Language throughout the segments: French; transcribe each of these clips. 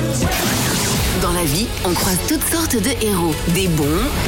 Dans la vie, on croise toutes sortes de héros. Des bons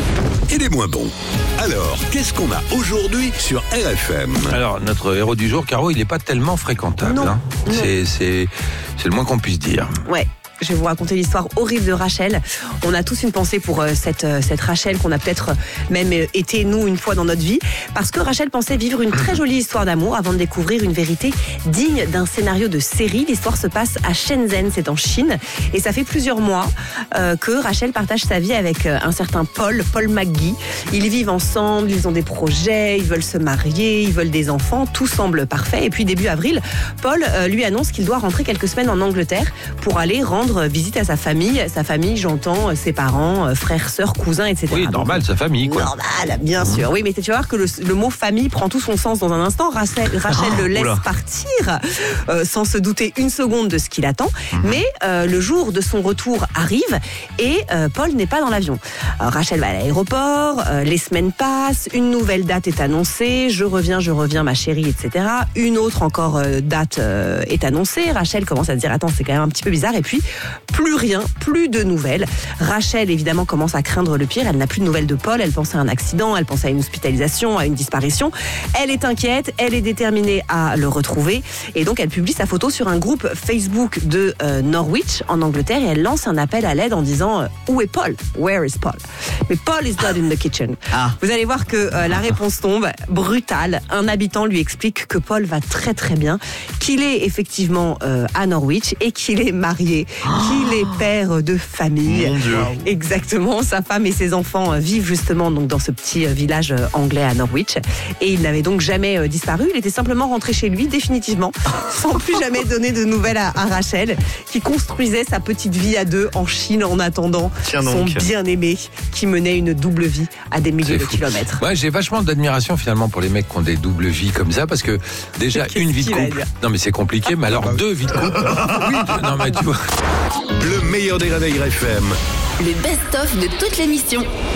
et des moins bons. Alors, qu'est-ce qu'on a aujourd'hui sur RFM ? Alors, notre héros du jour, Caro, il n'est pas tellement fréquentable. Non. C'est le moins qu'on puisse dire. Ouais. Je vais vous raconter l'histoire horrible de Rachel. On a tous une pensée pour cette Rachel qu'on a peut-être même été, nous, une fois dans notre vie. Parce que Rachel pensait vivre une très jolie histoire d'amour avant de découvrir une vérité digne d'un scénario de série. L'histoire se passe à Shenzhen, c'est en Chine. Et ça fait plusieurs mois que Rachel partage sa vie avec un certain Paul McGee. Ils vivent ensemble, ils ont des projets, ils veulent se marier, ils veulent des enfants. Tout semble parfait. Et puis, début avril, Paul lui annonce qu'il doit rentrer quelques semaines en Angleterre pour aller rendre visite à sa famille. Sa famille, j'entends ses parents, frères, sœurs, cousins, etc. Oui, normal, sa famille, quoi. Normal, bien sûr. Oui, mais tu vas voir que le mot famille prend tout son sens dans un instant. Rachel le laisse partir sans se douter une seconde de ce qu'il attend. Mais le jour de son retour arrive et Paul n'est pas dans l'avion. Rachel va à l'aéroport, les semaines passent, une nouvelle date est annoncée, je reviens ma chérie, etc. Une autre encore date est annoncée. Rachel commence à se dire, attends, c'est quand même un petit peu bizarre. Et puis, plus rien, plus de nouvelles. Rachel, évidemment, commence à craindre le pire. Elle n'a plus de nouvelles de Paul. Elle pense à un accident, elle pense à une hospitalisation, à une disparition. Elle est inquiète, elle est déterminée à le retrouver. Et donc, elle publie sa photo sur un groupe Facebook de Norwich, en Angleterre, et elle lance un appel à l'aide en disant « Où est Paul? Where is Paul ?» Mais Paul is not in the kitchen. Vous allez voir que la réponse tombe, brutale. Un habitant lui explique que Paul va très très bien, qu'il est effectivement à Norwich et qu'il est marié, qu'il est père de famille. Mon Dieu. Exactement, sa femme et ses enfants vivent justement donc dans ce petit village anglais à Norwich. Et il n'avait donc jamais disparu, il était simplement rentré chez lui définitivement, sans plus jamais donner de nouvelles à Rachel, qui construisait sa petite vie à deux en Chine en attendant son bien-aimé, qui menait une double vie à des milliers de kilomètres. Ouais, j'ai vachement d'admiration finalement pour les mecs qui ont des doubles vies comme ça, parce que déjà une vie de couple, non mais c'est compliqué, mais alors deux vies de couple, oui, non mais tu vois. Le meilleur des réveils RFM. le best-of de toute l'émission.